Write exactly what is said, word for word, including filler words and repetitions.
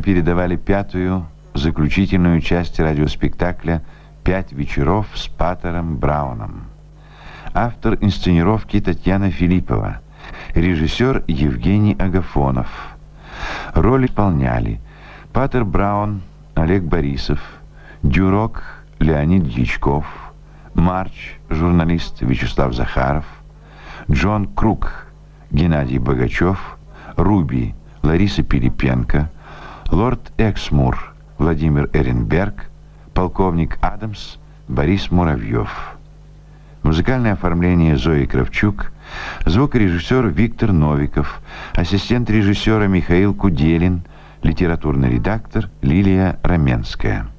передавали пятую, заключительную часть радиоспектакля «Пять вечеров с Патером Брауном». Автор инсценировки Татьяна Филиппова, режиссер Евгений Агафонов. Роли исполняли Патер Браун Олег Борисов, Дюрок Леонид Дьячков, Марч, журналист Вячеслав Захаров, Джон Крук Геннадий Богачев, Руби Лариса Пилипенко, лорд Эксмур Владимир Эренберг, полковник Адамс Борис Муравьев. Музыкальное оформление Зои Кравчук, звукорежиссер Виктор Новиков, ассистент режиссера Михаил Куделин, литературный редактор Лилия Раменская.